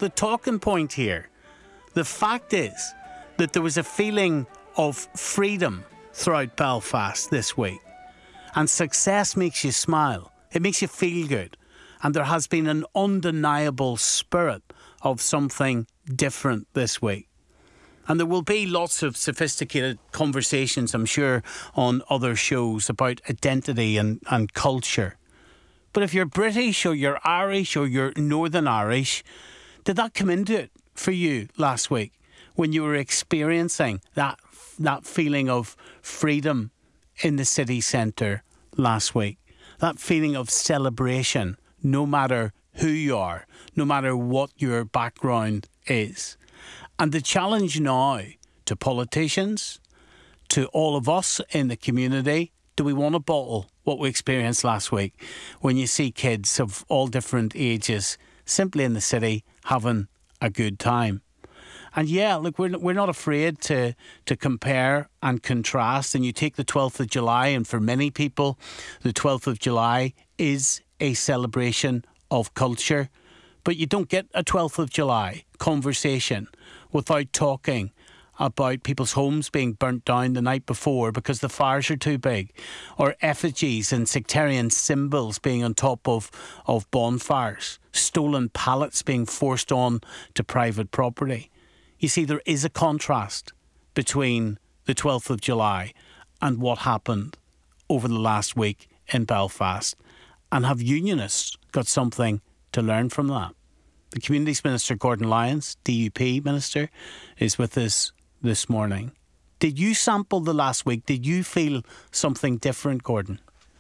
the talking point here. The fact is that there was a feeling of freedom throughout Belfast this week. And success makes you smile. It makes you feel good. And there has been an undeniable spirit of something different this week. And there will be lots of sophisticated conversations, I'm sure, on other shows about identity and culture. But if you're British or you're Irish or you're Northern Irish, did that come into it for you last week when you were experiencing that feeling of freedom in the city centre last week? That feeling of celebration, no matter who you are, no matter what your background is. And the challenge now to politicians, to all of us in the community, do we want to bottle what we experienced last week when you see kids of all different ages simply in the city having a good time? And yeah, look, we're not afraid to compare and contrast. And you take the 12th of July, and for many people, the 12th of July is a celebration of culture. But you don't get a 12th of July conversation without talking about people's homes being burnt down the night before because the fires are too big, or effigies and sectarian symbols being on top of bonfires, stolen pallets being forced on to private property. You see, there is a contrast between the 12th of July and what happened over the last week in Belfast. And have unionists got something to learn from that? The Communities Minister, Gordon Lyons, DUP Minister, is with us this morning. Did you sample the last week? Did you feel something different, Gordon?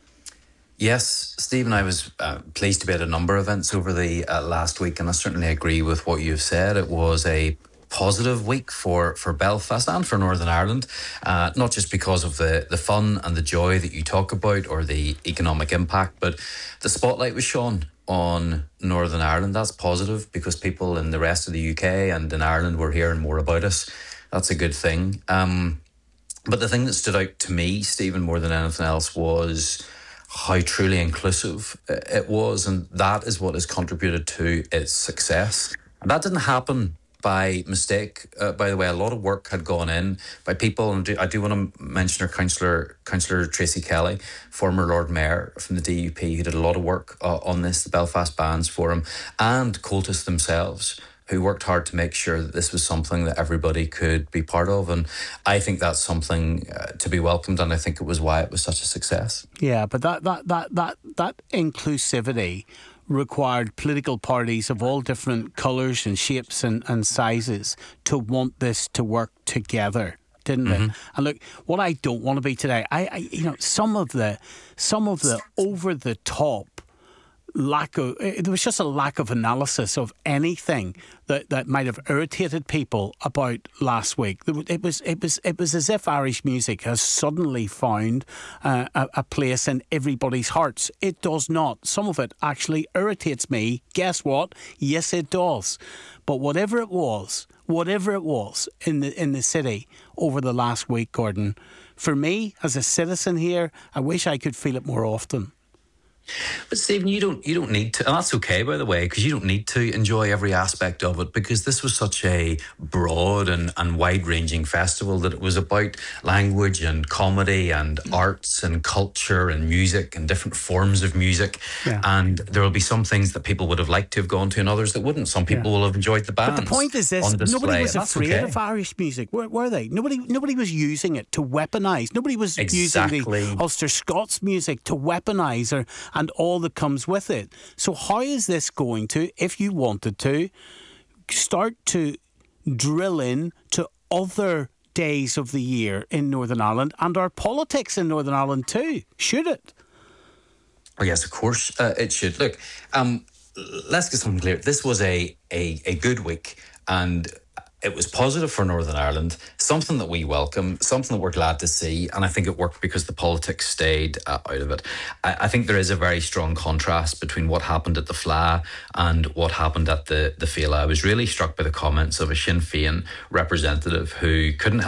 Yes, Stephen, I was pleased to be at a number of events over the last week, and I certainly agree with what you've said. It was a positive week for Belfast and for Northern Ireland, not just because of the fun and the joy that you talk about or the economic impact, but the spotlight was shone on Northern Ireland. That's positive because people in the rest of the UK and in Ireland were hearing more about us. That's a good thing. But the thing that stood out to me, Stephen, more than anything else, was how truly inclusive it was, and that is what has contributed to its success. And that didn't happen by mistake. By the way, a lot of work had gone in by people, and I do want to mention our Councillor Tracy Kelly, former Lord Mayor from the DUP, who did a lot of work on this, the Belfast Bands Forum, and Coltis themselves, who worked hard to make sure that this was something that everybody could be part of. And I think that's something to be welcomed, and I think it was why it was such a success. Yeah, but that inclusivity required political parties of all different colours and shapes and sizes to want this to work together, didn't it? And look, what I don't want to be today, I some of the over the top there was just a lack of analysis of anything that might have irritated people about last week. It was as if Irish music has suddenly found a place in everybody's hearts. It does not. Some of it actually irritates me. Guess what? Yes, it does. But whatever it was in the city over the last week, Gordon, for me as a citizen here, I wish I could feel it more often. But Stephen, you don't need to, and that's okay, by the way, because you don't need to enjoy every aspect of it, because this was such a broad and wide-ranging festival that it was about language and comedy and arts and culture and music and different forms of music. Yeah. And there will be some things that people would have liked to have gone to and others that wouldn't. Some people will have enjoyed the bands. But the point is this, nobody was afraid of Irish music, were they? Nobody was using it to weaponise. Nobody was using the Ulster Scots music to weaponise and all that comes with it. So how is this going to, if you wanted to, start to drill in to other days of the year in Northern Ireland and our politics in Northern Ireland too? Should it? Oh, yes, of course it should. Look, let's get something clear. This was a good week, and it was positive for Northern Ireland, something that we welcome, something that we're glad to see, and I think it worked because the politics stayed out of it. I think there is a very strong contrast between what happened at the Fleadh and what happened at the Féile. I was really struck by the comments of a Sinn Féin representative who couldn't help